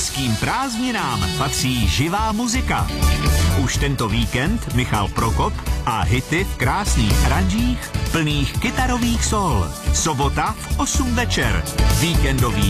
Hezkým prázdninám patří živá muzika. Už tento víkend Michal Prokop a hity v krásných aranžích plných kytarových sol. Sobota v 8 večer. Víkendový